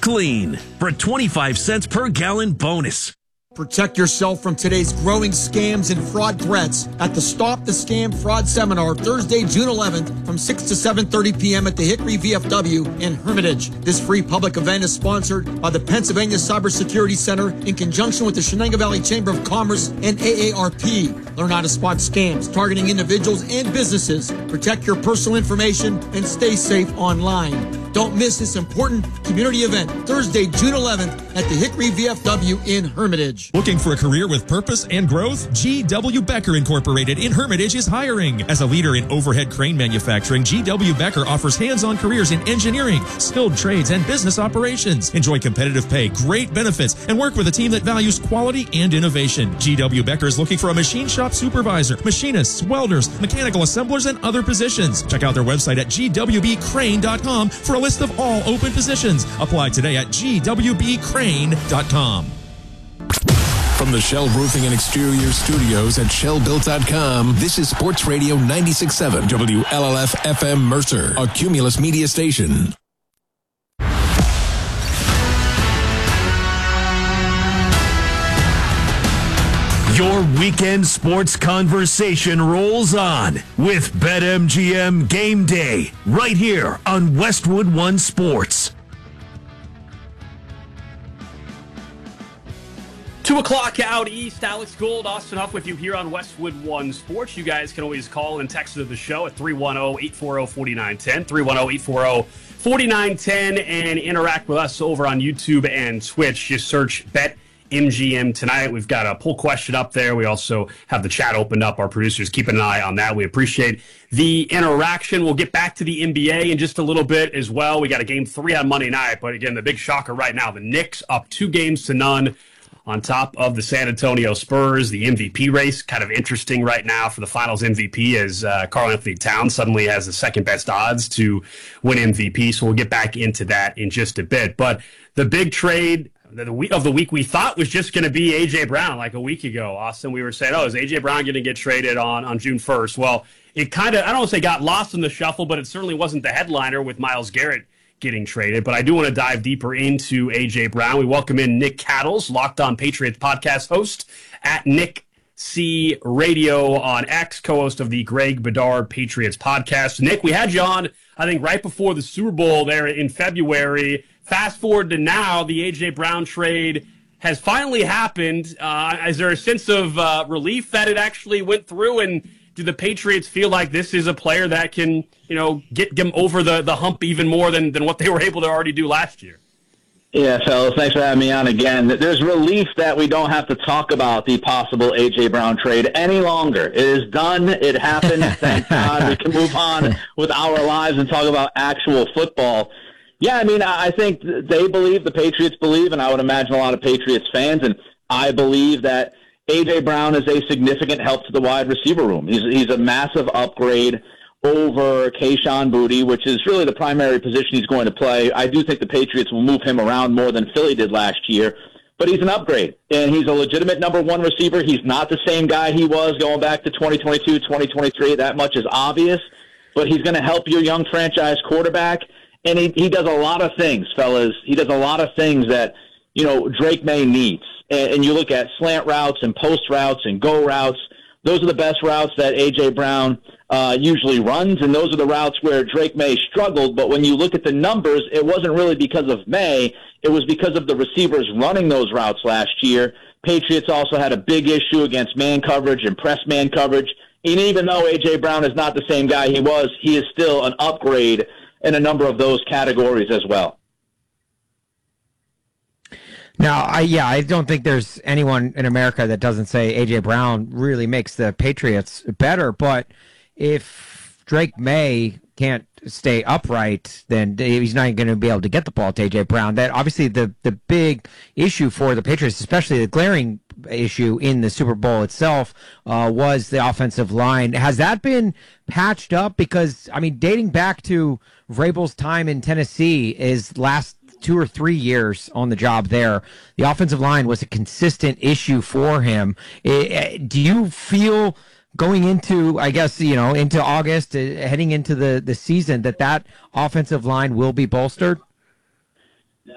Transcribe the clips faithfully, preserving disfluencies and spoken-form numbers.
clean for a twenty-five cents per gallon bonus. Protect yourself from today's growing scams and fraud threats at the Stop the Scam Fraud Seminar Thursday, June eleventh from six to seven thirty p.m. at the Hickory V F W in Hermitage. This free public event is sponsored by the Pennsylvania Cybersecurity Center in conjunction with the Shenango Valley Chamber of Commerce and A A R P. Learn how to spot scams targeting individuals and businesses. Protect your personal information and stay safe online. Don't miss this important community event Thursday, June eleventh at the Hickory V F W in Hermitage. Looking for a career with purpose and growth? G W. Becker Incorporated in Hermitage is hiring. As a leader in overhead crane manufacturing, G W. Becker offers hands-on careers in engineering, skilled trades, and business operations. Enjoy competitive pay, great benefits, and work with a team that values quality and innovation. G W. Becker is looking for a machine shop supervisor, machinists, welders, mechanical assemblers, and other positions. Check out their website at G W B crane dot com for a list of all open positions. Apply today at G W B crane dot com. From the Shell Roofing and Exterior Studios at Shell Built dot com, this is Sports Radio ninety-six point seven W L L F F M Mercer, a Cumulus media station. Your weekend sports conversation rolls on with BetMGM Game Day right here on Westwood One Sports. Two o'clock out east. Alex Gold, Austin Huff with you here on Westwood One Sports. You guys can always call and text to the show at three one zero, eight four zero, four nine one zero, three one zero, eight four zero, four nine one zero, and interact with us over on YouTube and Twitch. Just search BetMGM tonight. We've got a poll question up there. We also have the chat opened up. Our producers keep an eye on that. We appreciate the interaction. We'll get back to the N B A in just a little bit as well. We got a game three on Monday night, but again, the big shocker right now, the Knicks up two games to none on top of the San Antonio Spurs. The M V P race, kind of interesting right now for the finals M V P, as uh, Karl-Anthony Towns suddenly has the second best odds to win M V P. So we'll get back into that in just a bit. But the big trade the week of the week we thought was just going to be A J Brown like a week ago. Austin, we were saying, oh, is A J Brown going to get traded on, on June first? Well, it kind of, I don't want to say got lost in the shuffle, but it certainly wasn't the headliner with Myles Garrett getting traded. But I do want to dive deeper into A J Brown. We welcome in Nick Cattles, Locked On Patriots podcast host at Nick C Radio on X, co-host of the Greg Bedard Patriots podcast. Nick, we had you on, I think, right before the Super Bowl there in February. Fast forward to now, the A J Brown trade has finally happened. Uh, is there a sense of uh, relief that it actually went through? And do the Patriots feel like this is a player that can, you know, get them over the, the hump even more than, than what they were able to already do last year? Yeah, fellas, thanks for having me on again. There's relief that we don't have to talk about the possible A J Brown trade any longer. It is done. It happened. Thank God. We can move on with our lives and talk about actual football. Yeah, I mean, I think they believe, the Patriots believe, and I would imagine a lot of Patriots fans, and I believe that A J Brown is a significant help to the wide receiver room. He's he's a massive upgrade over Kayshon Boutte, which is really the primary position he's going to play. I do think the Patriots will move him around more than Philly did last year, but he's an upgrade, and he's a legitimate number one receiver. He's not the same guy he was going back to twenty twenty-two, twenty twenty-three. That much is obvious, but he's going to help your young franchise quarterback, and he, he does a lot of things, fellas. He does a lot of things that, you know, Drake May needs. And, and you look at slant routes and post routes and go routes. Those are the best routes that A J Brown uh, usually runs, and those are the routes where Drake May struggled. But when you look at the numbers, it wasn't really because of May. It was because of the receivers running those routes last year. Patriots also had a big issue against man coverage and press man coverage. And even though A J Brown is not the same guy he was, he is still an upgrade in a number of those categories as well. Now, I, yeah, I don't think there's anyone in America that doesn't say A J Brown really makes the Patriots better. But if Drake May can't stay upright, then he's not going to be able to get the ball to A J Brown. That obviously the the big issue for the Patriots, especially the glaring issue in the Super Bowl itself, uh, was the offensive line. Has that been patched up? Because, I mean, dating back to Vrabel's time in Tennessee, is last two or three years on the job there, the offensive line was a consistent issue for him. Do you feel going into, I guess, you know, into August, uh, heading into the, the season, that that offensive line will be bolstered?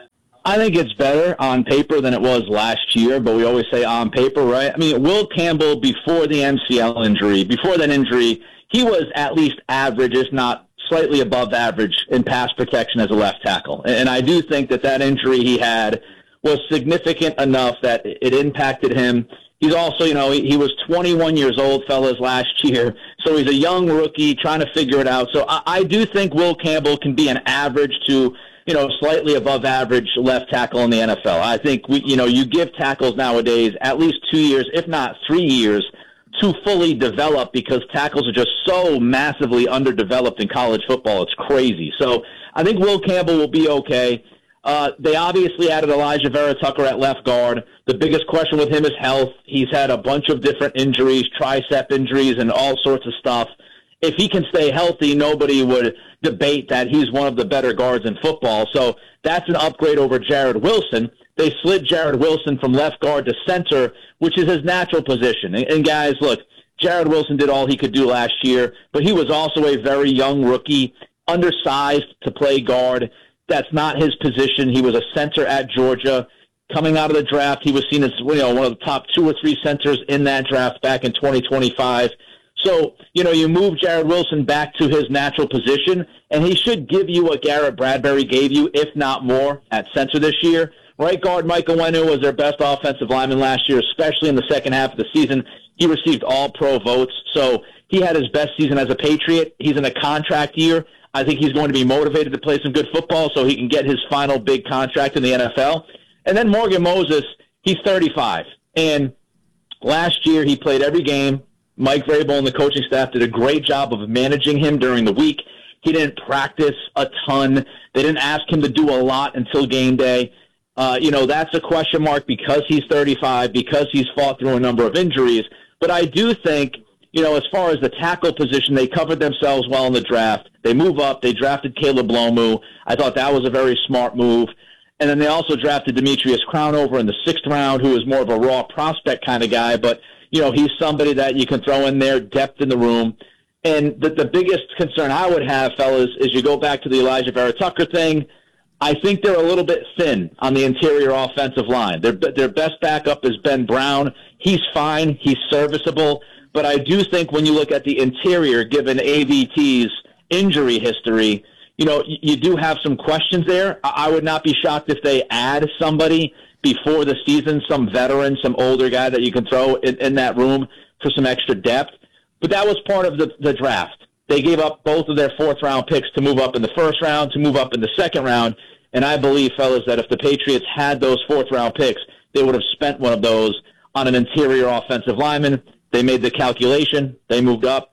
I think it's better on paper than it was last year, but we always say on paper, right? I mean, Will Campbell, before the M C L injury, before that injury, he was at least average, if not slightly above average in pass protection as a left tackle. And I do think that that injury he had was significant enough that it impacted him. He's also, you know, he was twenty-one years old, fellas, last year. So he's a young rookie trying to figure it out. So I, I do think Will Campbell can be an average to, you know, slightly above average left tackle in the N F L. I think, we, you know, you give tackles nowadays at least two years, if not three years, to fully develop, because tackles are just so massively underdeveloped in college football. It's crazy. So I think Will Campbell will be okay. Uh, they obviously added Elijah Vera Tucker at left guard. The biggest question with him is health. He's had a bunch of different injuries, tricep injuries, and all sorts of stuff. If he can stay healthy, nobody would debate that he's one of the better guards in football. So that's an upgrade over Jared Wilson. They slid Jared Wilson from left guard to center, which is his natural position. And, and guys, look, Jared Wilson did all he could do last year, but he was also a very young rookie, undersized to play guard. That's not his position. He was a center at Georgia. Coming out of the draft, he was seen as, you know, one of the top two or three centers in that draft back in twenty twenty-five. So, you know, you move Jared Wilson back to his natural position, and he should give you what Garrett Bradbury gave you, if not more, at center this year. Right guard Michael Wenu was their best offensive lineman last year, especially in the second half of the season. He received all-pro votes, so he had his best season as a Patriot. He's in a contract year. I think he's going to be motivated to play some good football so he can get his final big contract in the N F L. And then Morgan Moses, he's thirty-five. And last year he played every game. Mike Vrabel and the coaching staff did a great job of managing him during the week. He didn't practice a ton. They didn't ask him to do a lot until game day. Uh, you know, that's a question mark because he's thirty-five, because he's fought through a number of injuries. But I do think, you know, as far as the tackle position, they covered themselves well in the draft. They move up. They drafted Caleb Lomu. I thought that was a very smart move. And then they also drafted Demetrius Crownover in the sixth round, who is more of a raw prospect kind of guy. But, you know, he's somebody that you can throw in there, depth in the room. And the, the biggest concern I would have, fellas, is you go back to the Elijah Vera Tucker thing. I think they're a little bit thin on the interior offensive line. Their, their best backup is Ben Brown. He's fine. He's serviceable. But I do think when you look at the interior, given A V T's injury history, you know, you, you do have some questions there. I, I would not be shocked if they add somebody before the season, some veteran, some older guy that you can throw in, in that room for some extra depth. But that was part of the, the draft. They gave up both of their fourth-round picks to move up in the first round, to move up in the second round. And I believe, fellas, that if the Patriots had those fourth-round picks, they would have spent one of those on an interior offensive lineman. They made the calculation. They moved up,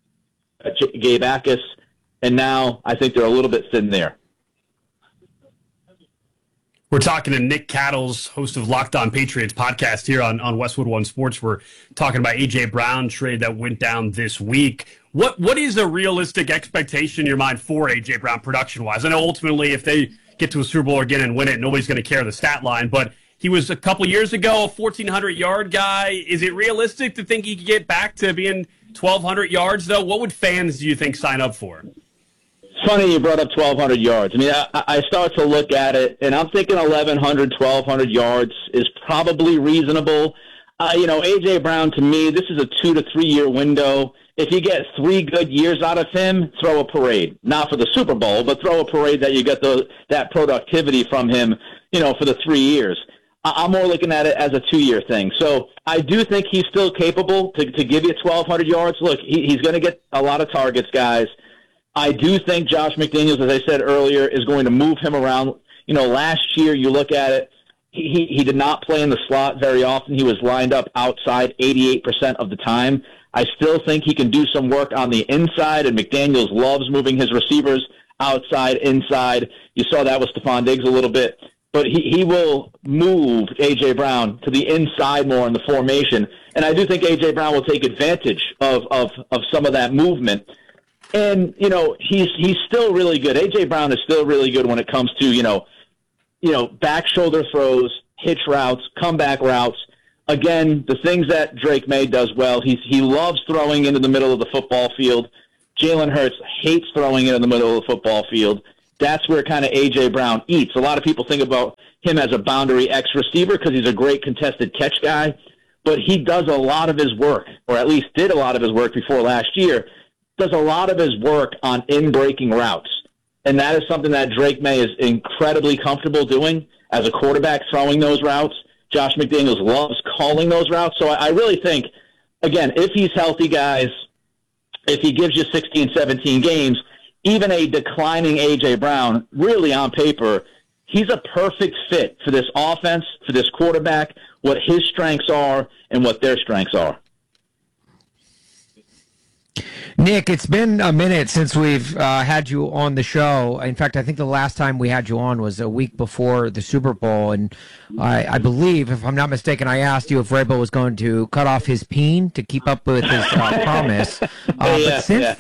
uh, Gabe Akis, and now I think they're a little bit thin there. We're talking to Nick Cattles, host of Locked On Patriots podcast here on, on Westwood One Sports. We're talking about A J. Brown trade that went down this week. What What is a realistic expectation in your mind for A J. Brown production-wise? I know ultimately if they get to a Super Bowl again and win it, nobody's going to care the stat line, but he was a couple years ago a fourteen hundred yard guy. Is it realistic to think he could get back to being twelve hundred yards, though? What would fans, do you think, sign up for? It's funny you brought up twelve hundred yards. I mean, I, I start to look at it, and I'm thinking eleven hundred, twelve hundred yards is probably reasonable. Uh, you know, A J. Brown, to me, this is a two- to three-year window. If you get three good years out of him, throw a parade. Not for the Super Bowl, but throw a parade that you get the, that productivity from him, you know, for the three years. I'm more looking at it as a two-year thing. So I do think he's still capable to, to give you twelve hundred yards. Look, he, he's going to get a lot of targets, guys. I do think Josh McDaniels, as I said earlier, is going to move him around. You know, last year, you look at it, he, he, he did not play in the slot very often. He was lined up outside eighty-eight percent of the time. I still think he can do some work on the inside, and McDaniels loves moving his receivers outside, inside. You saw that with Stephon Diggs a little bit. But he, he will move A J. Brown to the inside more in the formation. And I do think A J. Brown will take advantage of, of, of some of that movement. And, you know, he's he's still really good. A J. Brown is still really good when it comes to, you know, you know, back shoulder throws, hitch routes, comeback routes. Again, the things that Drake May does well, he's, he loves throwing into the middle of the football field. Jalen Hurts hates throwing it in the middle of the football field. that's where kind of A J. Brown eats. A lot of people think about him as a boundary X receiver because he's a great contested catch guy, but he does a lot of his work, or at least did a lot of his work before last year, does a lot of his work on in-breaking routes. And that is something that Drake May is incredibly comfortable doing as a quarterback, throwing those routes. Josh McDaniels loves calling those routes. So I, I really think, again, if he's healthy, guys, if he gives you sixteen, seventeen games, even a declining A J. Brown, really on paper, he's a perfect fit for this offense, for this quarterback, what his strengths are and what their strengths are. Nick, it's been a minute since we've uh, had you on the show. In fact, I think the last time we had you on was a week before the Super Bowl, and I, I believe, if I'm not mistaken, I asked you if Vrabel was going to cut off his peen to keep up with his uh, promise. Uh, yeah, but since yeah.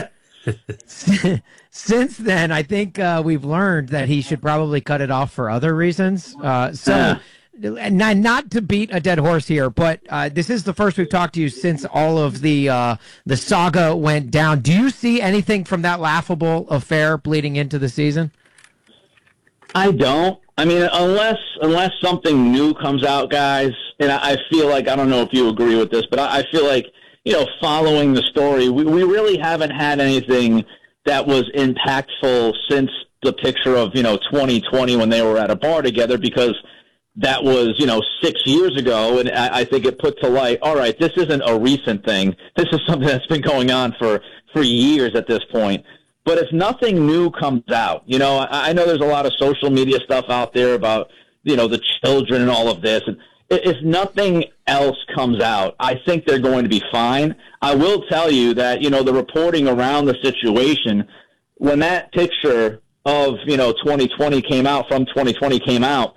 then, since then, I think uh, we've learned that he should probably cut it off for other reasons. Uh, so. Uh. And not, not to beat a dead horse here, but uh, this is the first we've talked to you since all of the uh, the saga went down. Do you see anything from that laughable affair bleeding into the season? I don't. I mean, unless unless something new comes out, guys, and I, I feel like, I don't know if you agree with this, but I, I feel like, you know, following the story, we, we really haven't had anything that was impactful since the picture of, you know, twenty twenty when they were at a bar together, because that was, you know, six years ago, and I, I think it put to light, all right, this isn't a recent thing. This is something that's been going on for, for years at this point. But if nothing new comes out, you know, I, I know there's a lot of social media stuff out there about, you know, the children and all of this. And if nothing else comes out, I think they're going to be fine. I will tell you that, you know, the reporting around the situation, when that picture of, you know, twenty twenty came out, from twenty twenty came out,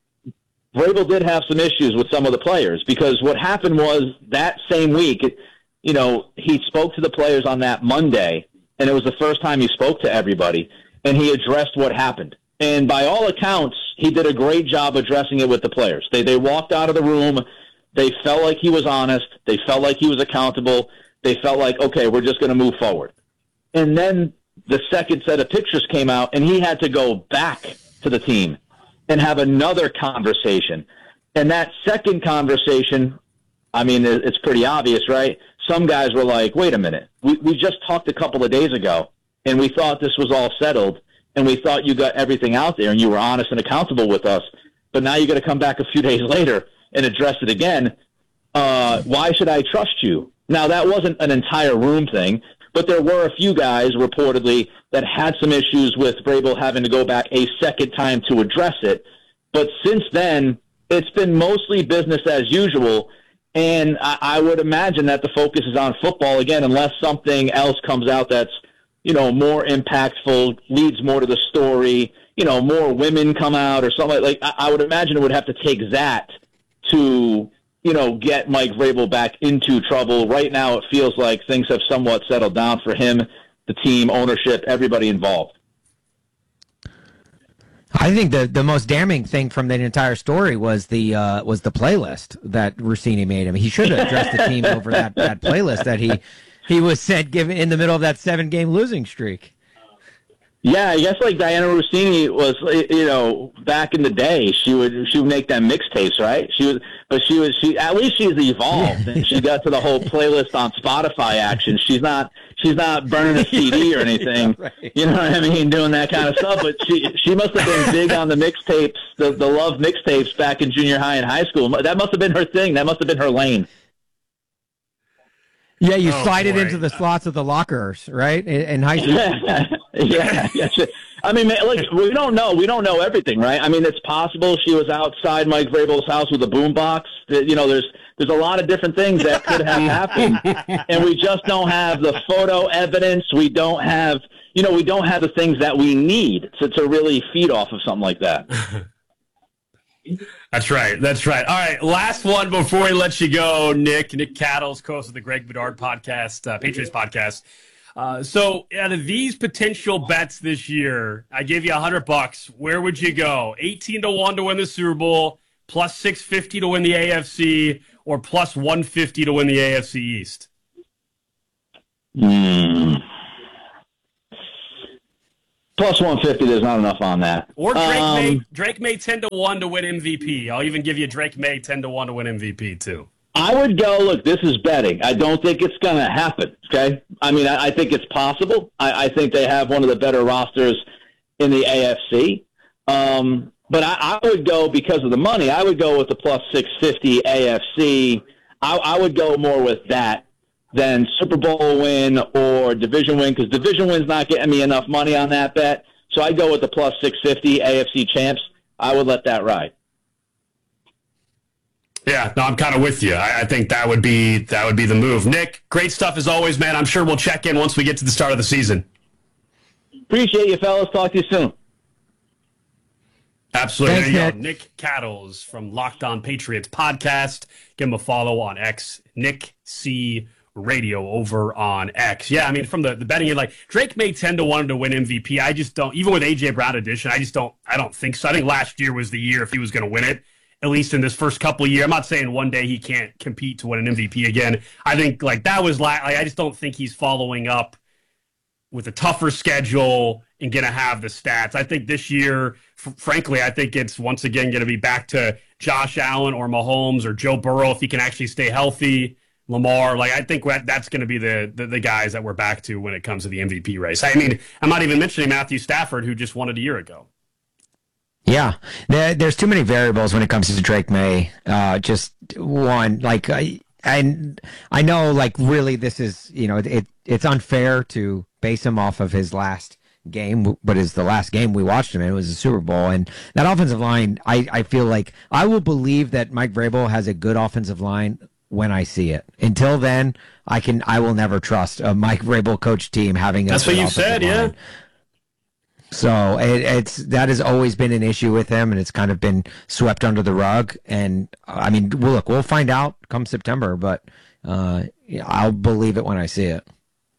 Vrabel did have some issues with some of the players, because what happened was that same week, you know, he spoke to the players on that Monday, and it was the first time he spoke to everybody, and he addressed what happened. And by all accounts, he did a great job addressing it with the players. They they walked out of the room. They felt like he was honest. They felt like he was accountable. They felt like, okay, we're just going to move forward. And then the second set of pictures came out, and he had to go back to the team and have another conversation. And that second conversation, I mean, it's pretty obvious, right? Some guys were like, wait a minute, we, we just talked a couple of days ago, and we thought this was all settled, and we thought you got everything out there, and you were honest and accountable with us, but now you're going to come back a few days later and address it again. Uh, why should I trust you? Now, that wasn't an entire room thing, but there were a few guys, reportedly, that had some issues with Vrabel having to go back a second time to address it. But since then, it's been mostly business as usual, and I, I would imagine that the focus is on football again, unless something else comes out that's, you know, more impactful, leads more to the story, you know, more women come out or something. Like, I, I would imagine it would have to take that to, you know, get Mike Vrabel back into trouble. Right now, it feels like things have somewhat settled down for him, the team, ownership, everybody involved. I think the, the most damning thing from that entire story was the uh, was the playlist that Rossini made him. He should have addressed the team over that, that playlist that he he was sent given in the middle of that seven game losing streak. Yeah, I guess like Diana Rossini was, you know, back in the day, she would she would make them mixtapes, right? She was, but she was she at least she's evolved, and she got to the whole playlist on Spotify action. She's not she's not burning a C D or anything, yeah, right. You know what I mean, doing that kind of stuff. But she she must have been big on the mixtapes, the the love mixtapes back in junior high and high school. That must have been her thing. That must have been her lane. Yeah, you Oh, slide it boy. into the slots of the lockers, right? In, in high school. Yeah, yeah, yeah. I mean, man, like, we don't know. We don't know everything, right? I mean, it's possible she was outside Mike Vrabel's house with a boombox. You know, there's there's a lot of different things that could have happened, and we just don't have the photo evidence. We don't have, you know, we don't have the things that we need to to really feed off of something like that. That's right. That's right. All right. Last one before we let you go, Nick. Nick Cattles, host of the Greg Bedard podcast, uh, Patriots podcast. Uh, so out of these potential bets this year, I gave you a hundred bucks. Where would you go? eighteen to one to win the Super Bowl, plus six fifty to win the A F C, or plus one fifty to win the A F C East? Hmm. Plus one fifty, there's not enough on that. Or Drake um, May Drake May ten to one to win M V P. I'll even give you Drake May ten to one to win M V P too. I would go, look, this is betting. I don't think it's going to happen, okay? I mean, I, I think it's possible. I, I think they have one of the better rosters in the A F C. Um, but I, I would go, because of the money, I would go with the plus six fifty A F C. I, I would go more with that than Super Bowl win or division win, because division win's not getting me enough money on that bet. So I'd go with the plus six fifty A F C champs. I would let that ride. Yeah, no, I'm kind of with you. I, I think that would be that would be the move. Nick, great stuff as always, man. I'm sure we'll check in once we get to the start of the season. Appreciate you, fellas. Talk to you soon. Absolutely. Thanks, there you go. Nick. Nick Cattles from Locked On Patriots podcast. Give him a follow on X. Nick C Radio over on X. Yeah, I mean, from the, the betting, like Drake made ten to one to win M V P. I just don't, even with A J Brown addition, I just don't, I don't think so. I think last year was the year if he was going to win it, at least in this first couple of years. I'm not saying one day he can't compete to win an M V P again. I think like that was, la- like, I just don't think he's following up with a tougher schedule and going to have the stats. I think this year, f- frankly, I think it's once again going to be back to Josh Allen or Mahomes or Joe Burrow if he can actually stay healthy. Lamar, like I think that's going to be the, the the guys that we're back to when it comes to the M V P race. I mean, I'm not even mentioning Matthew Stafford, who just won it a year ago. Yeah, there, there's too many variables when it comes to Drake May. Uh, just one, like I, I, I know, like really, this is you know, it it's unfair to base him off of his last game, but it's the last game we watched him in. It was the Super Bowl, and that offensive line. I I feel like I will believe that Mike Vrabel has a good offensive line when I see it. Until then, I can I will never trust a Mike Vrabel coach team having a That's what you said, line. Yeah. So it, it's that has always been an issue with him, and it's kind of been swept under the rug. And I mean, we'll look, we'll find out come September, but uh, I'll believe it when I see it.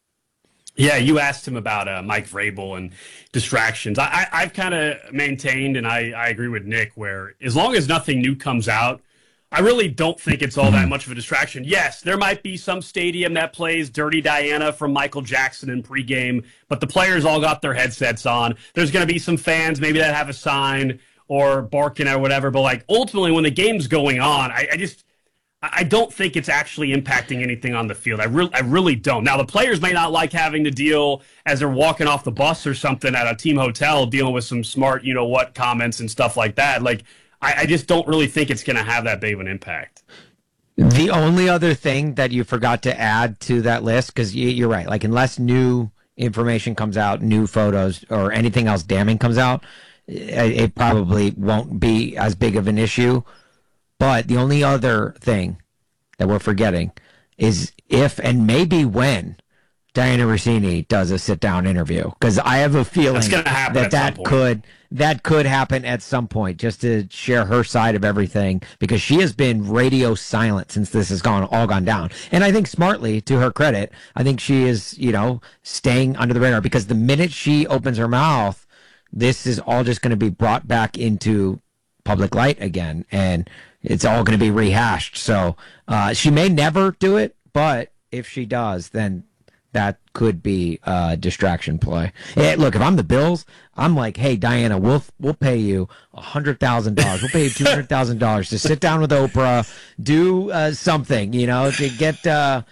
Yeah, you asked him about uh, Mike Vrabel and distractions. I, I, I've kind of maintained, and I, I agree with Nick, where as long as nothing new comes out, I really don't think it's all that much of a distraction. Yes, there might be some stadium that plays Dirty Diana from Michael Jackson in pregame, but the players all got their headsets on. There's going to be some fans maybe that have a sign or barking or whatever, but like ultimately when the game's going on, I, I just I don't think it's actually impacting anything on the field. I really I really don't. Now the players may not like having to deal as they're walking off the bus or something at a team hotel dealing with some smart, you know what, comments and stuff like that. Like I just don't really think it's going to have that big of an impact. The only other thing that you forgot to add to that list, because you're right, like unless new information comes out, new photos, or anything else damning comes out, it probably won't be as big of an issue. But the only other thing that we're forgetting is if and maybe when Diana Rossini does a sit-down interview, because I have a feeling that that could that could happen at some point, just to share her side of everything, because she has been radio silent since this has gone all gone down. And I think smartly, to her credit, I think she is, you know, staying under the radar, because the minute she opens her mouth, this is all just going to be brought back into public light again, and it's all going to be rehashed. So uh, she may never do it, but if she does, then that could be a distraction play. Hey, look, if I'm the Bills, I'm like, hey, Diana, we'll we'll pay you one hundred thousand dollars. We'll pay you two hundred thousand dollars to sit down with Oprah, do uh, something, you know, to get uh,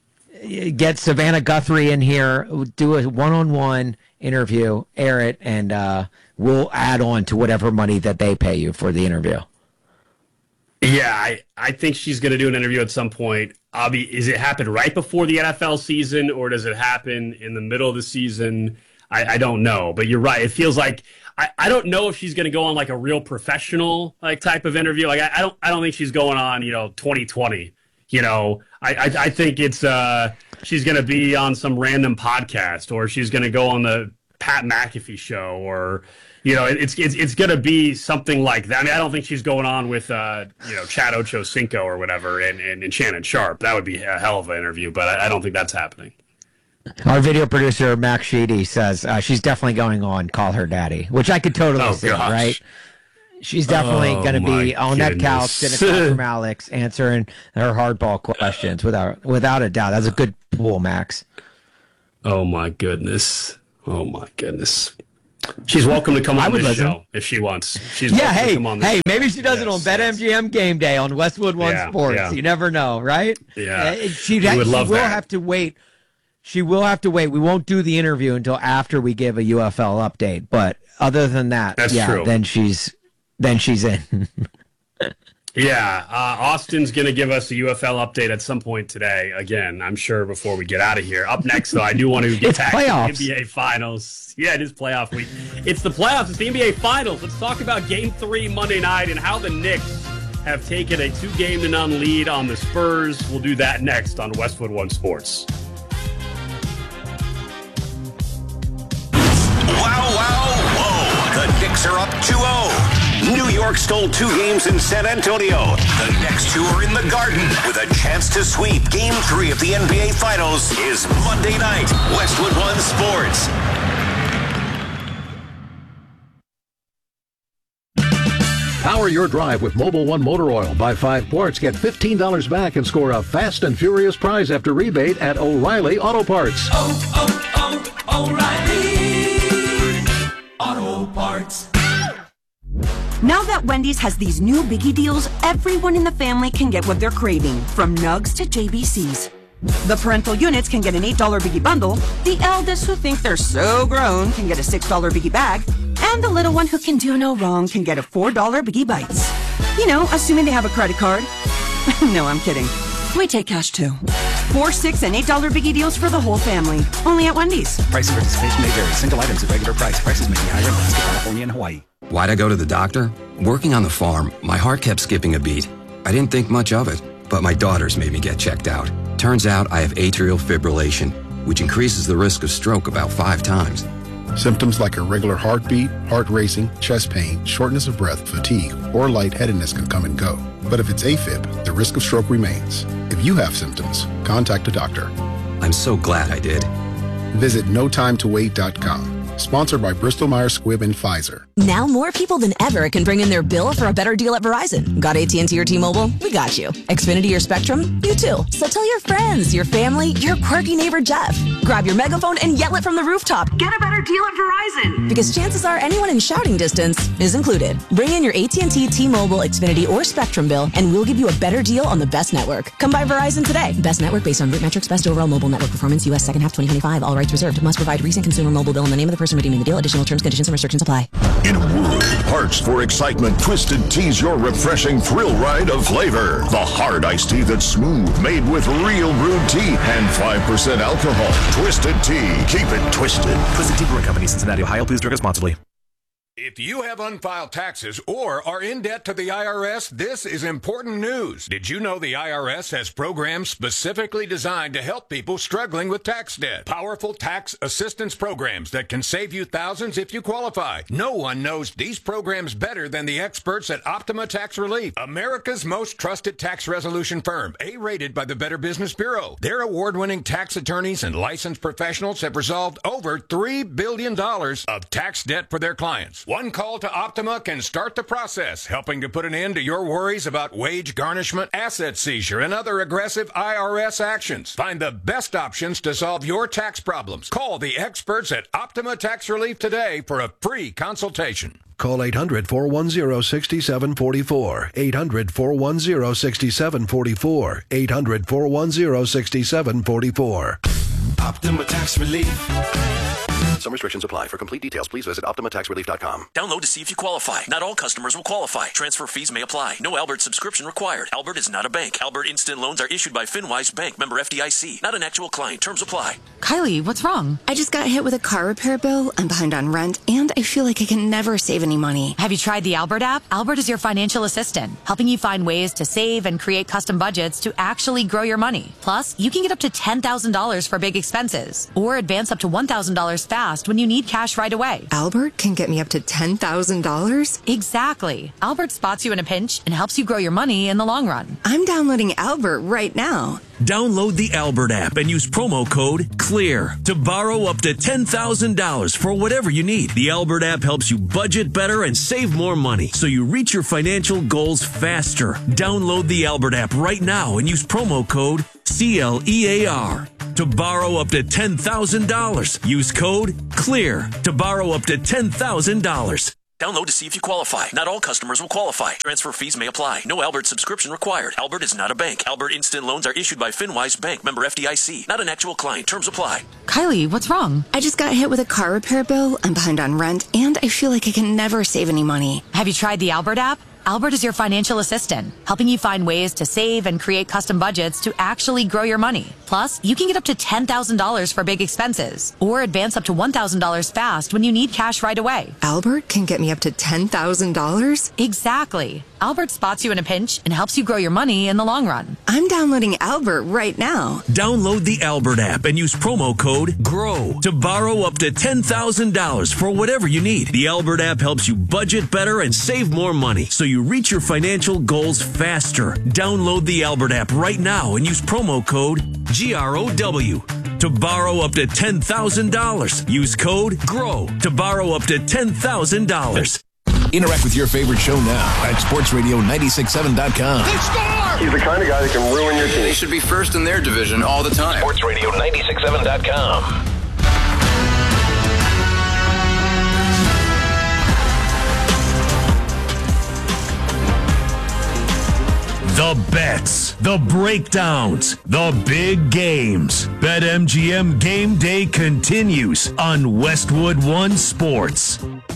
get Savannah Guthrie in here, do a one-on-one interview, air it, and uh, we'll add on to whatever money that they pay you for the interview. Yeah, I, I think she's going to do an interview at some point. I'll be, is it happen right before the N F L season, or does it happen in the middle of the season? I, I don't know, but you're right. It feels like I, I don't know if she's going to go on like a real professional like type of interview. Like I, I don't I don't think she's going on, you know, twenty twenty. You know, I I, I think it's uh she's going to be on some random podcast, or she's going to go on the Pat McAfee show, or you know, it's it's it's going to be something like that. I mean, I don't think she's going on with uh, you know, Chad Ochocinco or whatever, and, and, and Shannon Sharp. That would be a hell of an interview, but I, I don't think that's happening. Our video producer Max Sheedy says uh, she's definitely going on Call Her Daddy, which I could totally oh, see, gosh. right? She's definitely oh, going to be on goodness. that couch, sitting across from Alex, answering her hardball questions without without a doubt. That's a good pool, Max. Oh my goodness! Oh my goodness! She's welcome to come I on would this listen. show if she wants. She's Yeah, welcome hey, to come on this hey, show. maybe she does it Yes, on yes. BetMGM Game Day on Westwood One Yeah, Sports. yeah. You never know, right? Yeah. Uh, She, We would she love will that. have to wait. She will have to wait. We won't do the interview until after we give a U F L update. But other than that, That's yeah, true. then she's then she's in. Yeah, uh, Austin's going to give us a U F L update at some point today. Again, I'm sure before we get out of here. Up next, though, I do want to get It's back playoffs. to the N B A Finals. Yeah, it is playoff week. It's the playoffs. It's the N B A Finals. Let's talk about Game Three Monday night and how the Knicks have taken a two-game to none lead on the Spurs. We'll do that next on Westwood One Sports. Wow, wow, whoa. The Knicks are up two oh. New York stole two games in San Antonio. The next two are in the Garden with a chance to sweep Game three of the N B A Finals is Monday night. Westwood One Sports. Power your drive with Mobil One Motor Oil. Buy five quarts, get fifteen dollars back, and score a fast and furious prize after rebate at O'Reilly Auto Parts. Oh, oh, oh, O'Reilly Auto Parts. Now that Wendy's has these new biggie deals, everyone in the family can get what they're craving, from nugs to J B Cs. The parental units can get an eight dollar biggie bundle, the eldest who think they're so grown can get a six dollar biggie bag, and the little one who can do no wrong can get a four dollar biggie bites. You know, assuming they have a credit card. No, I'm kidding. We take cash too. Four, six, and eight dollar biggie deals for the whole family. Only at Wendy's. Price and participation may vary. Single items at regular price. Prices may be higher in Alaska, California, and Hawaii. Why'd I go to the doctor? Working on the farm, my heart kept skipping a beat. I didn't think much of it, but my daughters made me get checked out. Turns out I have atrial fibrillation, which increases the risk of stroke about five times. Symptoms like irregular heartbeat, heart racing, chest pain, shortness of breath, fatigue, or lightheadedness can come and go. But if it's AFib, the risk of stroke remains. If you have symptoms, contact a doctor. I'm so glad I did. Visit no time to wait dot com. Sponsored by Bristol Myers Squibb and Pfizer. Now more people than ever can bring in their bill for a better deal at Verizon. Got A T and T or T-Mobile? We got you. Xfinity or Spectrum? You too. So tell your friends, your family, your quirky neighbor Jeff. Grab your megaphone and yell it from the rooftop. Get a better deal at Verizon. Because chances are anyone in shouting distance is included. Bring in your A T and T, T-Mobile, Xfinity, or Spectrum bill and we'll give you a better deal on the best network. Come by Verizon today. Best network based on root metrics, best overall mobile network performance, U S second half twenty twenty-five. All rights reserved. Must provide recent consumer mobile bill and the name of the person redeeming the deal. Additional terms, conditions, and restrictions apply. In a world of hearts for excitement, Twisted Tea's your refreshing thrill ride of flavor. The hard iced tea that's smooth, made with real brewed tea and five percent alcohol. Twisted Tea. Keep it twisted. Twisted Tea Brewing Company, Cincinnati, Ohio. Please drink responsibly. If you have unfiled taxes or are in debt to the I R S, this is important news. Did you know the I R S has programs specifically designed to help people struggling with tax debt? Powerful tax assistance programs that can save you thousands if you qualify. No one knows these programs better than the experts at Optima Tax Relief, America's most trusted tax resolution firm, A-rated by the Better Business Bureau. Their award-winning tax attorneys and licensed professionals have resolved over three billion dollars of tax debt for their clients. One call to Optima can start the process, helping to put an end to your worries about wage garnishment, asset seizure, and other aggressive I R S actions. Find the best options to solve your tax problems. Call the experts at Optima Tax Relief today for a free consultation. Call eight hundred, four one zero, six seven four four. eight hundred, four one zero, six seven four four. eight hundred, four one zero, six seven four four. Optima Tax Relief. Some restrictions apply. For complete details, please visit Optima Tax Relief dot com. Download to see if you qualify. Not all customers will qualify. Transfer fees may apply. No Albert subscription required. Albert is not a bank. Albert Instant Loans are issued by FinWise Bank, member F D I C. Not an actual client. Terms apply. Kylie, what's wrong? I just got hit with a car repair bill. I'm behind on rent, and I feel like I can never save any money. Have you tried the Albert app? Albert is your financial assistant, helping you find ways to save and create custom budgets to actually grow your money. Plus, you can get up to ten thousand dollars for big expenses, or advance up to one thousand dollars fast when you need cash right away. Albert can get me up to ten thousand dollars? Exactly. Albert spots you in a pinch and helps you grow your money in the long run. I'm downloading Albert right now. Download the Albert app and use promo code CLEAR to borrow up to ten thousand dollars for whatever you need. The Albert app helps you budget better and save more money so you reach your financial goals faster. Download the Albert app right now and use promo code C L E A R. to borrow up to ten thousand dollars. Use code CLEAR to borrow up to ten thousand dollars. Download to see if you qualify. Not all customers will qualify. Transfer fees may apply. No Albert subscription required. Albert is not a bank. Albert Instant Loans are issued by FinWise Bank, member F D I C. Not an actual client. Terms apply. Kylie, what's wrong? I just got hit with a car repair bill. I'm behind on rent, and I feel like I can never save any money. Have you tried the Albert app? Albert is your financial assistant, helping you find ways to save and create custom budgets to actually grow your money. Plus, you can get up to ten thousand dollars for big expenses or advance up to one thousand dollars fast when you need cash right away. Albert can get me up to ten thousand dollars? Exactly. Albert spots you in a pinch and helps you grow your money in the long run. I'm downloading Albert right now. Download the Albert app and use promo code GROW to borrow up to ten thousand dollars for whatever you need. The Albert app helps you budget better and save more money so you reach your financial goals faster. Download the Albert app right now and use promo code G R O W to borrow up to ten thousand dollars. Use code GROW to borrow up to ten thousand dollars. Interact with your favorite show now at sports radio nine six seven dot com. They score! He's the kind of guy that can ruin your team. They should be first in their division all the time. sports radio nine six seven dot com. The bets, the breakdowns, the big games. BetMGM Game Day continues on Westwood One Sports.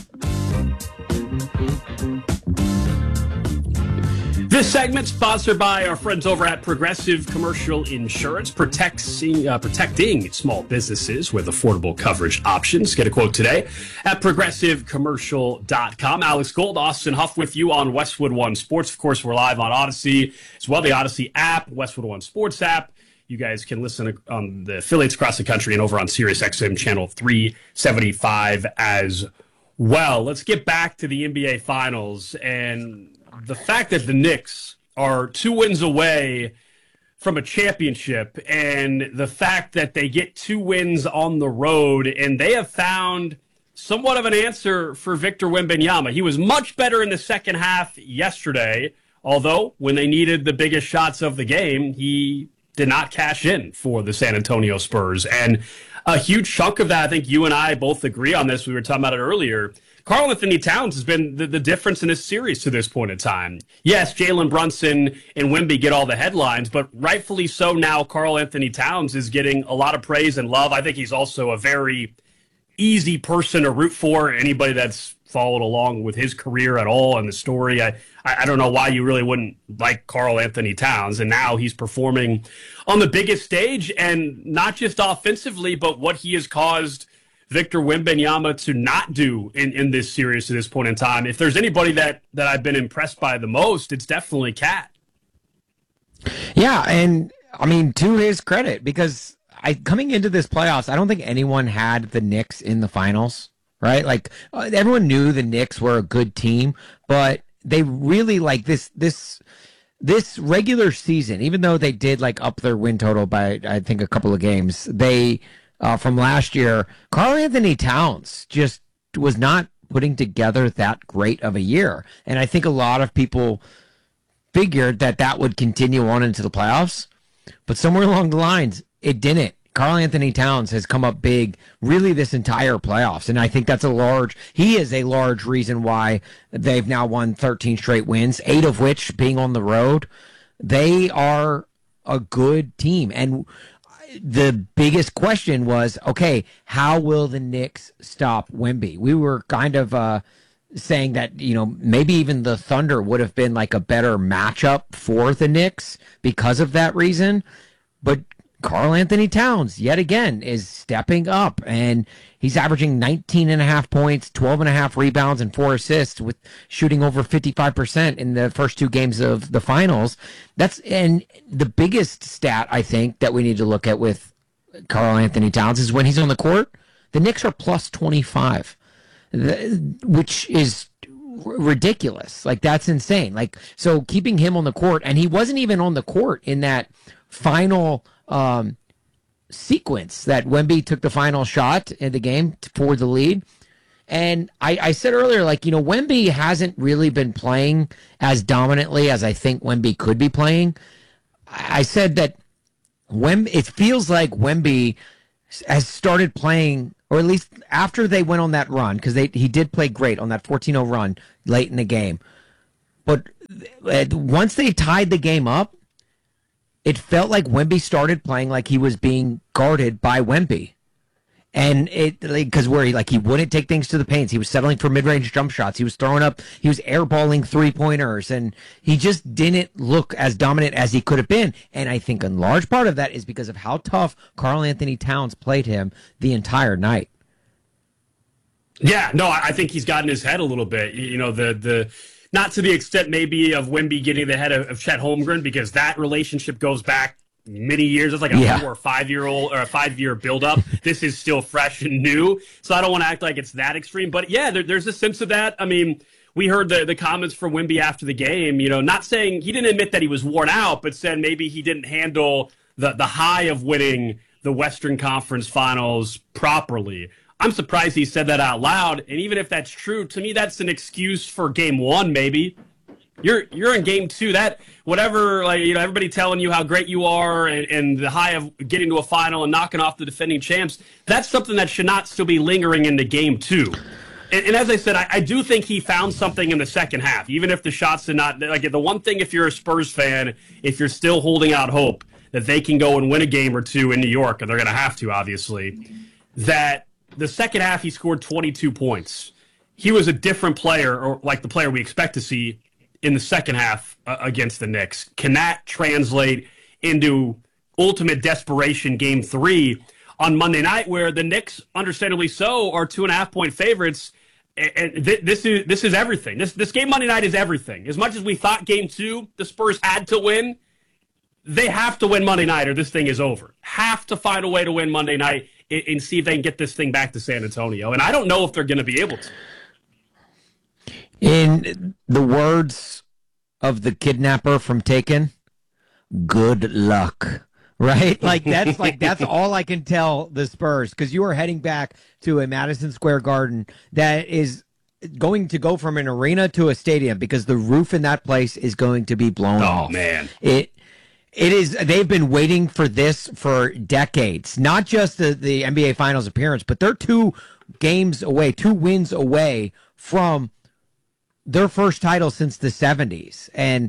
This segment sponsored by our friends over at Progressive Commercial Insurance, protecting, uh, protecting small businesses with affordable coverage options. Get a quote today at progressive commercial dot com. Alex Gold, Austin Huff with you on Westwood One Sports. Of course, we're live on Odyssey as well, the Odyssey app, Westwood One Sports app. You guys can listen on the affiliates across the country and over on Sirius X M channel three seventy-five as well. Let's get back to the N B A Finals and the fact that the Knicks are two wins away from a championship, and the fact that they get two wins on the road, and they have found somewhat of an answer for Victor Wembanyama. He was much better in the second half yesterday, although when they needed the biggest shots of the game, he did not cash in for the San Antonio Spurs. And a huge chunk of that, I think you and I both agree on this, we were talking about it earlier, Karl Anthony Towns has been the, the difference in this series to this point in time. Yes, Jalen Brunson and Wemby get all the headlines, but rightfully so now Karl Anthony Towns is getting a lot of praise and love. I think he's also a very easy person to root for. Anybody that's followed along with his career at all and the story, I, I don't know why you really wouldn't like Karl Anthony Towns. And now he's performing on the biggest stage, and not just offensively, but what he has caused Victor Wembanyama to not do in, in this series to this point in time. If there's anybody that, that I've been impressed by the most, it's definitely Cat. Yeah, and I mean, to his credit, because I coming into this playoffs, I don't think anyone had the Knicks in the finals, right? Like, uh, everyone knew the Knicks were a good team, but they really, like, this this this regular season, even though they did, like, up their win total by, I think, a couple of games, they... Uh, from last year, Karl Anthony Towns just was not putting together that great of a year. And I think a lot of people figured that that would continue on into the playoffs. But somewhere along the lines, it didn't. Karl Anthony Towns has come up big really this entire playoffs. And I think that's a large, he is a large reason why they've now won thirteen straight wins, eight of which being on the road. They are a good team. And the biggest question was, okay, how will the Knicks stop Wemby? We were kind of uh, saying that, you know, maybe even the Thunder would have been like a better matchup for the Knicks because of that reason. But Karl Anthony Towns, yet again, is stepping up, and he's averaging nineteen and a half points, twelve and a half rebounds, and four assists, with shooting over fifty-five percent in the first two games of the finals. That's, and the biggest stat, I think, that we need to look at with Karl Anthony Towns is when he's on the court, the Knicks are plus twenty-five, which is ridiculous. Like, that's insane. Like, so keeping him on the court, and he wasn't even on the court in that final um, sequence that Wemby took the final shot in the game for the lead. And I, I said earlier, like, you know, Wemby hasn't really been playing as dominantly as I think Wemby could be playing. I said that Wem- it feels like Wemby has started playing, or at least after they went on that run, because they he did play great on that fourteen oh run late in the game. But once they tied the game up, it felt like Wemby started playing like he was being guarded by Wemby. And it, because where he, like, he wouldn't take things to the paints. He was settling for mid-range jump shots. He was throwing up, he was airballing three-pointers, and he just didn't look as dominant as he could have been. And I think a large part of that is because of how tough Karl Anthony Towns played him the entire night. Yeah, no, I think he's gotten his head a little bit. You know, the the not to the extent maybe of Wemby getting the head of, of Chet Holmgren, because that relationship goes back many years. It's like a yeah. four or five year old or a five year buildup. This is still fresh and new, so I don't want to act like it's that extreme. But yeah, there, there's a sense of that. I mean, we heard the the comments from Wemby after the game. You know, not saying he didn't admit that he was worn out, but said maybe he didn't handle the the high of winning the Western Conference Finals properly. I'm surprised he said that out loud. And even if that's true, to me, that's an excuse for game one, maybe. You're you're in game two. That whatever, like, you know, everybody telling you how great you are and, and the high of getting to a final and knocking off the defending champs, that's something that should not still be lingering into game two. And, and as I said, I, I do think he found something in the second half, even if the shots did not. Like, the one thing, if you're a Spurs fan, if you're still holding out hope that they can go and win a game or two in New York, and they're going to have to, obviously, that the second half he scored twenty-two points. He was a different player, or like the player we expect to see in the second half uh, against the Knicks. Can that translate into ultimate desperation game three on Monday night, where the Knicks, understandably so, are two and a half point favorites? And th- this is this is everything. This this game Monday night is everything. As much as we thought game two the Spurs had to win, they have to win Monday night or this thing is over. Have to find a way to win Monday night and, and see if they can get this thing back to San Antonio. And I don't know if they're going to be able to. In the words of the kidnapper from Taken, good luck, right? Like that's like that's all I can tell the Spurs, because you are heading back to a Madison Square Garden that is going to go from an arena to a stadium, because the roof in that place is going to be blown oh, off. Oh man, it it is. They've been waiting for this for decades. Not just the the N B A Finals appearance, but they're two games away, two wins away from their first title since the seventies. And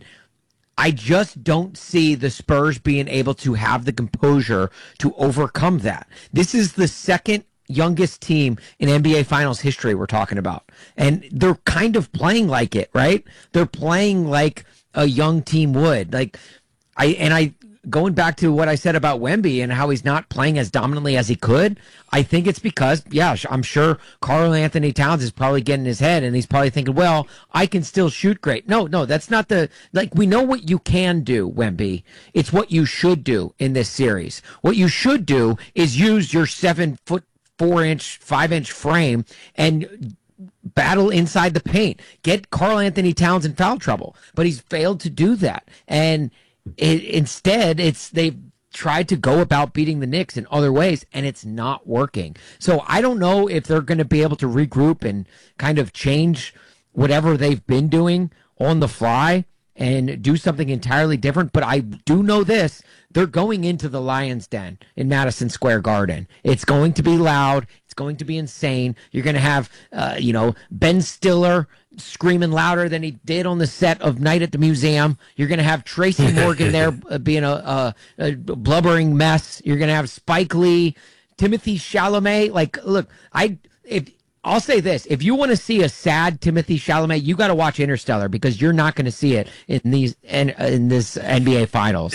I just don't see the Spurs being able to have the composure to overcome that. This is the second youngest team in N B A Finals history we're talking about. And they're kind of playing like it, right? They're playing like a young team would. Like I and I going back to what I said about Wemby and how he's not playing as dominantly as he could, I think it's because, yeah, I'm sure Karl Anthony Towns is probably getting his head and he's probably thinking, well, I can still shoot great. No, no, that's not the, like, we know what you can do, Wemby. It's what you should do in this series. What you should do is use your seven foot, four inch, five inch frame and battle inside the paint. Get Karl Anthony Towns in foul trouble. But he's failed to do that. And It, instead, it's they've tried to go about beating the Knicks in other ways, and it's not working. So I don't know if they're going to be able to regroup and kind of change whatever they've been doing on the fly and do something entirely different. But I do know this. They're going into the Lions' Den in Madison Square Garden. It's going to be loud. It's going to be insane. You're going to have, uh, you know, Ben Stiller screaming louder than he did on the set of Night at the Museum. You're going to have Tracy Morgan there uh, being a, a, a blubbering mess. You're going to have Spike Lee, Timothy Chalamet. Like, look, I if I'll say this: if you want to see a sad Timothy Chalamet, you got to watch Interstellar, because you're not going to see it in these in, in this N B A Finals.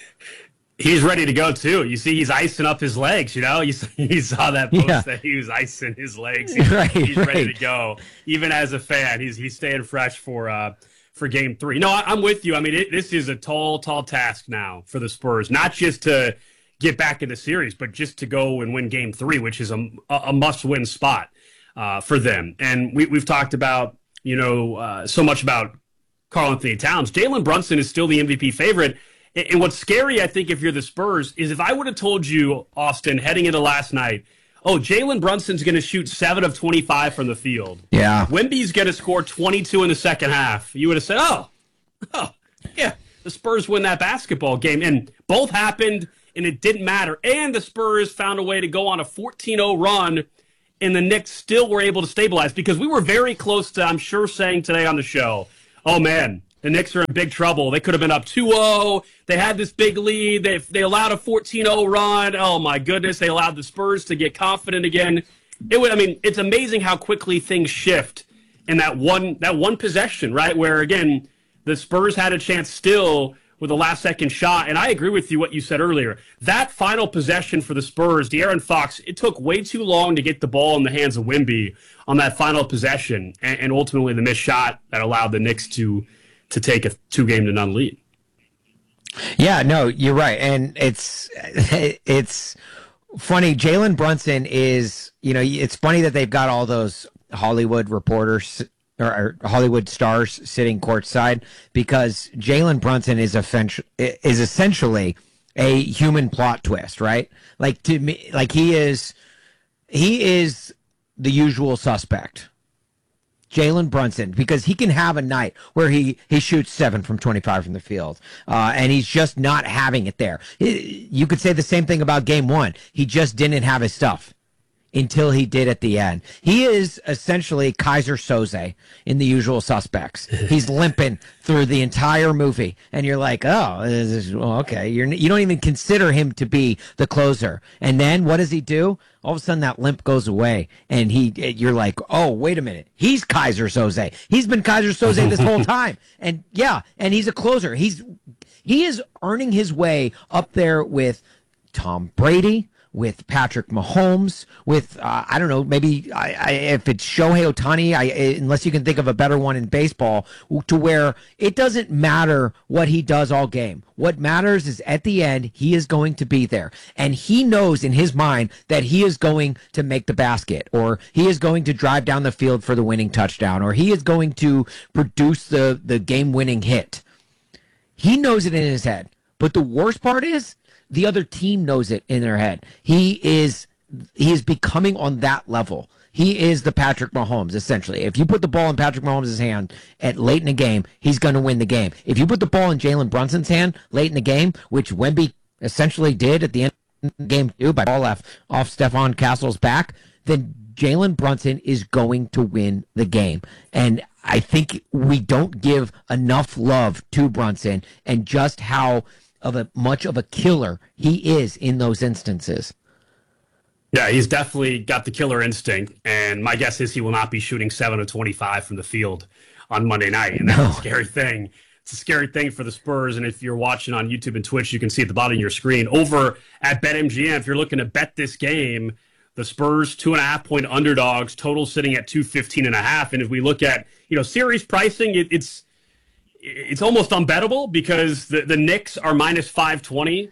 He's ready to go too. You see, he's icing up his legs. You know, you, you saw that post yeah. that he was icing his legs. He's, right, he's right. ready to go. Even as a fan, he's he's staying fresh for uh, for game three. No, I, I'm with you. I mean, it, this is a tall, tall task now for the Spurs, not just to get back in the series, but just to go and win game three, which is a, a must-win spot uh, for them. And we, we've talked about, you know, uh, so much about Karl Anthony Towns. Jalen Brunson is still the M V P favorite. And what's scary, I think, if you're the Spurs, is if I would have told you, Austin, heading into last night, oh, Jalen Brunson's going to shoot seven of twenty-five from the field. Yeah. Wemby's going to score twenty-two in the second half. You would have said, oh, oh, yeah, the Spurs win that basketball game. And both happened and it didn't matter. And the Spurs found a way to go on a fourteen oh run, and the Knicks still were able to stabilize, because we were very close to, I'm sure, saying today on the show, oh, man, the Knicks are in big trouble. They could have been up two oh. They had this big lead. They, they allowed a fourteen oh run. Oh, my goodness. They allowed the Spurs to get confident again. It would, I mean, it's amazing how quickly things shift in that one that one possession, right, where, again, the Spurs had a chance still with a last-second shot. And I agree with you what you said earlier. That final possession for the Spurs, De'Aaron Fox, it took way too long to get the ball in the hands of Wemby on that final possession, and, and ultimately the missed shot that allowed the Knicks to to take a two-game to none lead. Yeah, no, you're right. And it's it's funny. Jalen Brunson is, you know, it's funny that they've got all those Hollywood reporters or Hollywood stars sitting courtside, because Jalen Brunson is is essentially a human plot twist, right? Like to me, like he is, he is the usual suspect. Jalen Brunson, because he can have a night where he, he shoots seven from twenty-five from the field, uh, and he's just not having it there. You could say the same thing about game one. He just didn't have his stuff until he did at the end. He is essentially Kaiser Soze in The Usual Suspects. He's limping through the entire movie, and you're like, oh, this is, well, okay. You're, you don't even consider him to be the closer. And then what does he do? All of a sudden that limp goes away, and he, you're like, oh, wait a minute. He's Kaiser Soze. He's been Kaiser Soze this whole time. And yeah, and he's a closer. He's he is earning his way up there with Tom Brady, with Patrick Mahomes, with, uh, I don't know, maybe I, I, if it's Shohei Ohtani, I, unless you can think of a better one in baseball, to where it doesn't matter what he does all game. What matters is at the end, he is going to be there. And he knows in his mind that he is going to make the basket, or he is going to drive down the field for the winning touchdown, or he is going to produce the, the game-winning hit. He knows it in his head. But the worst part is, the other team knows it in their head. He is he is becoming on that level. He is the Patrick Mahomes, essentially. If you put the ball in Patrick Mahomes' hand at late in the game, he's going to win the game. If you put the ball in Jalen Brunson's hand late in the game, which Wemby essentially did at the end of the game too, by ball off, off Stephon Castle's back, then Jalen Brunson is going to win the game. And I think we don't give enough love to Brunson and just how of a much of a killer he is in those instances. Yeah, he's definitely got the killer instinct, and my guess is he will not be shooting seven of twenty-five from the field on Monday night, and that's no. a scary thing. It's a scary thing for the Spurs, and if you're watching on YouTube and Twitch, you can see at the bottom of your screen. Over at BetMGM, if you're looking to bet this game, the Spurs two and a half point underdogs, total sitting at two fifteen and a half, and if we look at, you know, series pricing, it, it's It's almost unbettable, because the, the Knicks are minus five twenty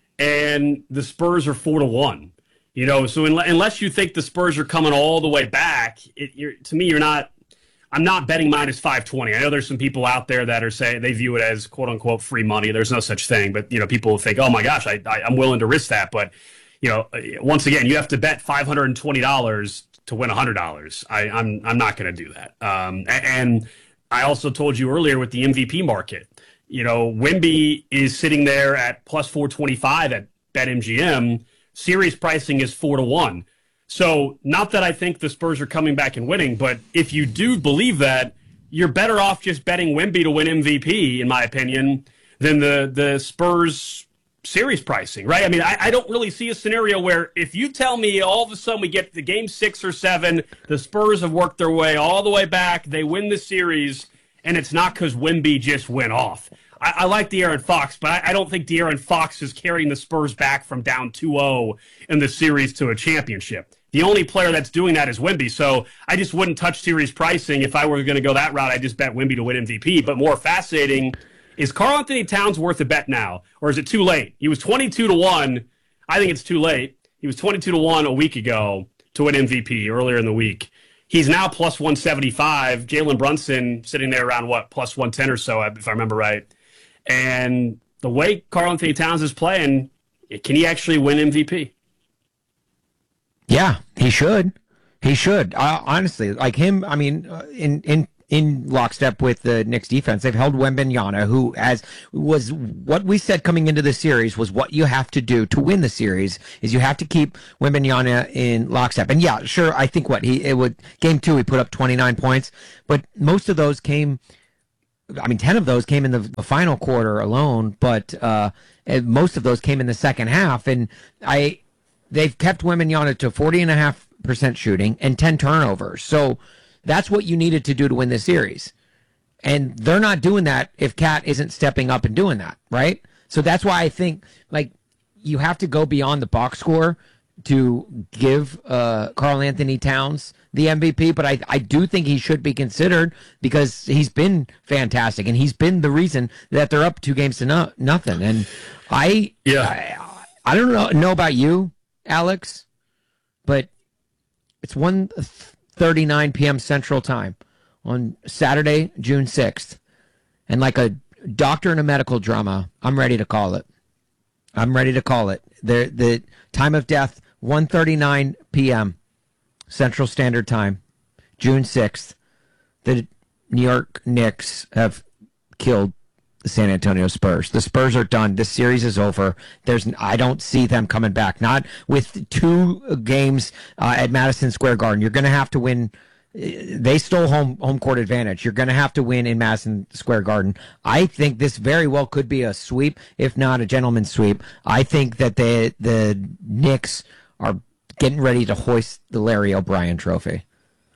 and the Spurs are four to one. You know, so in, unless you think the Spurs are coming all the way back, it, you're, to me, you're not. I'm not betting minus five twenty. I know there's some people out there that are saying they view it as quote unquote free money. There's no such thing, but you know, people think, oh my gosh, I, I I'm willing to risk that. But you know, once again, you have to bet five hundred and twenty dollars to win a hundred dollars. I'm I'm not going to do that. Um, and I also told you earlier with the M V P market, you know, Wemby is sitting there at plus four twenty-five at BetMGM. Series pricing is four to one. So not that I think the Spurs are coming back and winning, but if you do believe that, you're better off just betting Wemby to win M V P, in my opinion, than the, the Spurs series pricing, right? I mean, I, I don't really see a scenario where if you tell me all of a sudden we get to game six or seven, the Spurs have worked their way all the way back, they win the series, and it's not because Wemby just went off. I, I like De'Aaron Fox, but I, I don't think De'Aaron Fox is carrying the Spurs back from down two oh in the series to a championship. The only player that's doing that is Wemby, so I just wouldn't touch series pricing. If I were going to go that route, I'd just bet Wemby to win M V P. But more fascinating, is Karl-Anthony Towns worth a bet now, or is it too late? He was twenty-two to one. I think it's too late. He was twenty-two to one a week ago to win M V P earlier in the week. He's now plus one seventy-five. Jalen Brunson sitting there around, what, plus one ten or so, if I remember right. And the way Karl-Anthony Towns is playing, can he actually win M V P? Yeah, he should. He should. Uh, honestly, like him, I mean, uh, in, in in lockstep with the Knicks defense. They've held Wembanyama, who has was what we said coming into the series was what you have to do to win the series is you have to keep Wembanyama in lockstep. And yeah, sure, I think what he it would game two he put up twenty-nine points, but most of those came. I mean, ten of those came in the, the final quarter alone, but uh, most of those came in the second half. And I, they've kept Wembanyama to forty and a half percent shooting and ten turnovers. So that's what you needed to do to win this series. And they're not doing that if Cat isn't stepping up and doing that, right? So that's why I think, like, you have to go beyond the box score to give uh, Karl Anthony Towns the M V P, but I, I do think he should be considered because he's been fantastic and he's been the reason that they're up two games to no, nothing. And I, yeah, I, I don't know, know about you, Alex, but it's one thirty-nine p.m. Central Time on Saturday, June sixth, and like a doctor in a medical drama, I'm ready to call it. I'm ready to call it. The the time of death, one thirty-nine p.m. Central Standard Time, June sixth. The New York Knicks have killed the San Antonio Spurs. The Spurs are done. This series is over. There's I don't see them coming back. Not with two games uh, at Madison Square Garden. You're going to have to win. They stole home home court advantage. You're going to have to win in Madison Square Garden. I think this very well could be a sweep, if not a gentleman's sweep. I think that the the Knicks are getting ready to hoist the Larry O'Brien Trophy.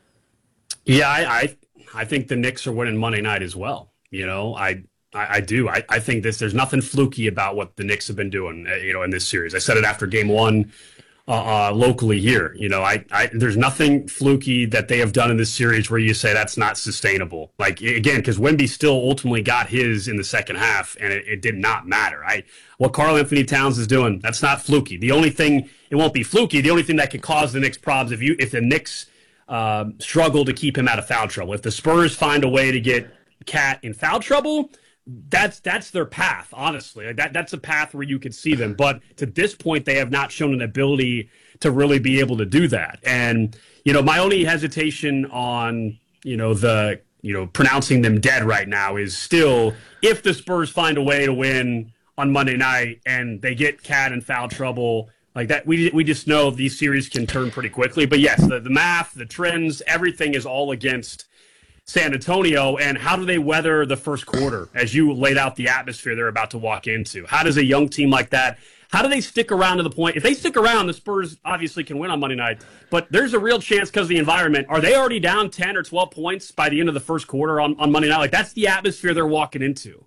Yeah, I, I I think the Knicks are winning Monday night as well. You know, I I, I do. I, I think this. There's nothing fluky about what the Knicks have been doing. Uh, you know, in this series. I said it after Game One. Uh, uh, locally here, you know, I, I, there's nothing fluky that they have done in this series where you say that's not sustainable. Like, again, because Wemby still ultimately got his in the second half, and it, it did not matter. I, what Karl Anthony Towns is doing, that's not fluky. The only thing, it won't be fluky. The only thing that could cause the Knicks problems if you, if the Knicks uh, struggle to keep him out of foul trouble. If the Spurs find a way to get Cat in foul trouble, That's that's their path, honestly. Like that that's a path where you could see them. But to this point, they have not shown an ability to really be able to do that. And, you know, my only hesitation on, you know, the, you know, pronouncing them dead right now is still if the Spurs find a way to win on Monday night and they get Cat in foul trouble like that, we we just know these series can turn pretty quickly. But yes, the, the math, the trends, everything is all against San Antonio, and how do they weather the first quarter as you laid out the atmosphere they're about to walk into? How does a young team like that, how do they stick around to the point? If they stick around, the Spurs obviously can win on Monday night, but there's a real chance because of the environment. Are they already down ten or twelve points by the end of the first quarter on, on Monday night? Like, that's the atmosphere they're walking into.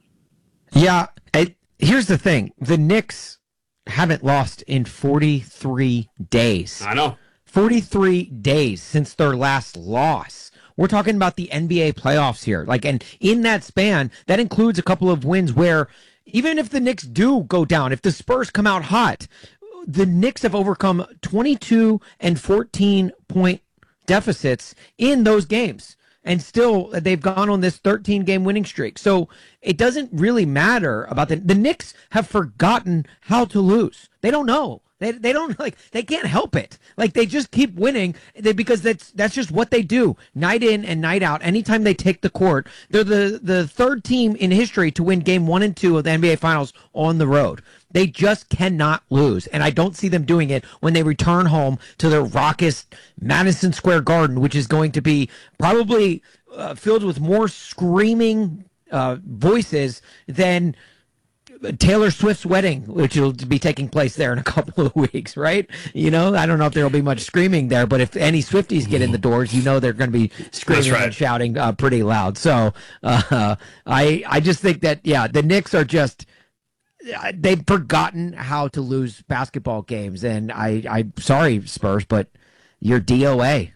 Yeah, it, here's the thing. The Knicks haven't lost in forty-three days. I know. forty-three days since their last loss. We're talking about the N B A playoffs here. Like, and in that span, that includes a couple of wins where even if the Knicks do go down, if the Spurs come out hot, the Knicks have overcome twenty-two and fourteen point deficits in those games. And still, they've gone on this thirteen game winning streak. So it doesn't really matter about the, the Knicks have forgotten how to lose. They don't know. They they don't like they can't help it. Like they just keep winning they, because that's that's just what they do night in and night out. Anytime they take the court, they're the the third team in history to win game one and two of the N B A Finals on the road. They just cannot lose, and I don't see them doing it when they return home to their raucous Madison Square Garden, which is going to be probably uh, filled with more screaming uh, voices than Taylor Swift's wedding, which will be taking place there in a couple of weeks, right? You know, I don't know if there will be much screaming there, but if any Swifties get in the doors, you know they're going to be screaming right. and shouting uh, pretty loud. So uh, I I just think that, yeah, the Knicks are just, they've forgotten how to lose basketball games. And I, I'm sorry, Spurs, but you're D O A.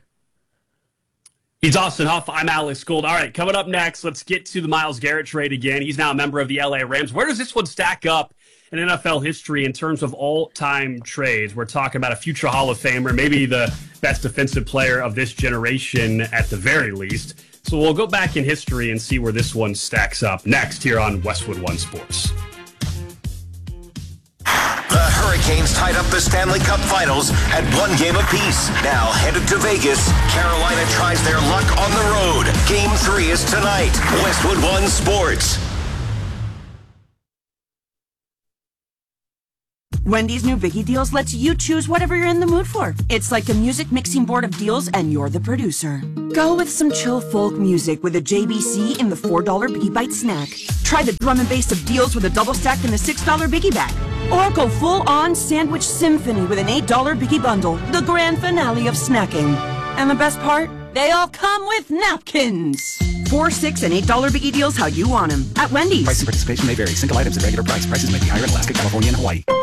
He's Austin Huff. I'm Alex Gould. All right, coming up next, let's get to the Myles Garrett trade again. He's now a member of the L A Rams. Where does this one stack up in N F L history in terms of all-time trades? We're talking about a future Hall of Famer, maybe the best defensive player of this generation at the very least. So we'll go back in history and see where this one stacks up next here on Westwood One Sports. The Hurricanes tied up the Stanley Cup Finals at one game apiece. Now headed to Vegas, Carolina tries their luck on the road. Game three is tonight. Westwood One Sports. Wendy's new Biggie Deals lets you choose whatever you're in the mood for. It's like a music mixing board of deals and you're the producer. Go with some chill folk music with a J B C in the four dollar Biggie Bite snack. Try the drum and bass of deals with a double stack in the six dollar Biggie bag. Or go full-on sandwich symphony with an eight dollar Biggie bundle, the grand finale of snacking. And the best part? They all come with napkins. Four, six, and eight dollar Biggie Deals how you want them at Wendy's. Price and participation may vary. Single items at regular price. Prices may be higher in Alaska, California, and Hawaii.